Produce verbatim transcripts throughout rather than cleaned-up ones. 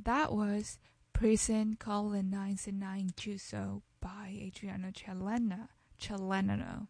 And that was Prison Colonizing Nine Juso by Adriano Celena. Celeno.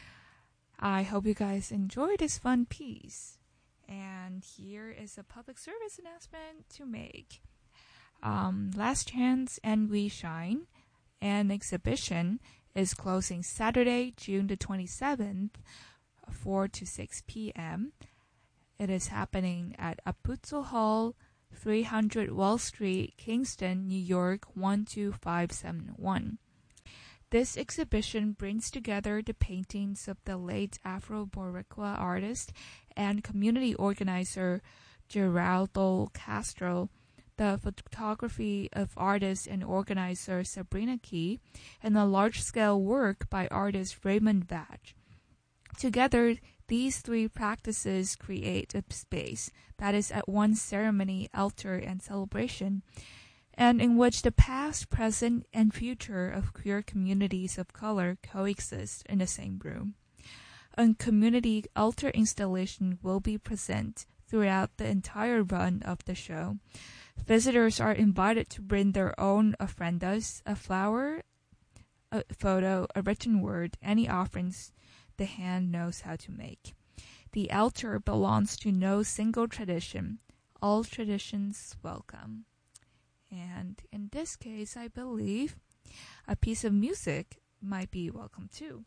I hope you guys enjoyed this fun piece. And here is a public service announcement to make. Um, Last Chance and We Shine, an exhibition, is closing Saturday, June the twenty-seventh, four to six p.m. It is happening at Apuzo Hall, three hundred Wall Street, Kingston, New York, one two five seven one. This exhibition brings together the paintings of the late Afro-Boricua artist and community organizer Geraldo Castro, the photography of artist and organizer Sabrina Key, and a large-scale work by artist Raymond Vach. Together, these three practices create a space that is at once ceremony, altar, and celebration, and in which the past, present, and future of queer communities of color coexist in the same room. A community altar installation will be present throughout the entire run of the show. Visitors are invited to bring their own ofrendas, a flower, a photo, a written word, any offerings the hand knows how to make. The altar belongs to no single tradition. All traditions welcome. And in this case, I believe a piece of music might be welcome too.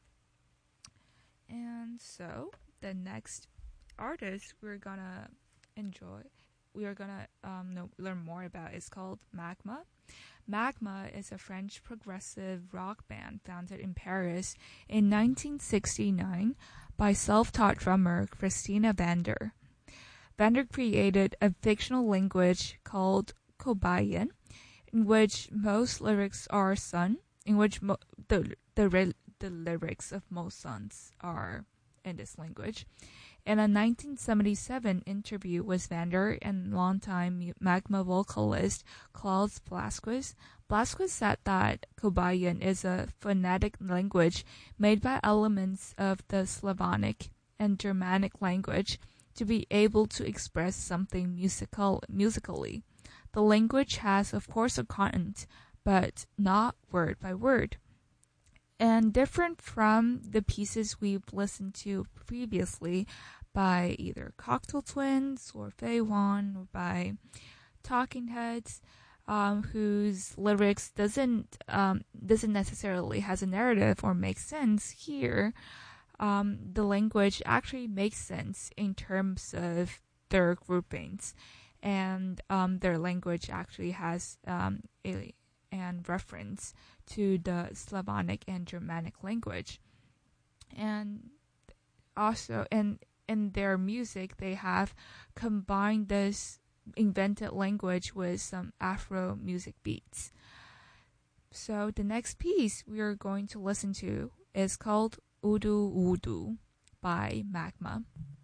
And so, the next artist we're gonna enjoy, we are gonna um, know, learn more about is called Magma. Magma is a French progressive rock band founded in Paris in nineteen sixty-nine by self-taught drummer Christina Vander. Vander created a fictional language called Kobayan, in which most lyrics are sung, in which mo- the, the, re- the lyrics of most songs are in this language. In a nineteen seventy-seven interview with Vander and longtime Magma vocalist Claude Blasquez, Blasquez said that Kobayan is a phonetic language made by elements of the Slavonic and Germanic language to be able to express something musical musically. The language has, of course, a content, but not word by word. And different from the pieces we've listened to previously by either Cocktail Twins or Faye Wan or by Talking Heads, um, whose lyrics doesn't um, doesn't necessarily has a narrative or makes sense here. Um, the language actually makes sense in terms of their groupings. And um, their language actually has um, a and reference to the Slavonic and Germanic language. And also in in their music, they have combined this invented language with some Afro music beats. So the next piece we are going to listen to is called Udu Udu by Magma.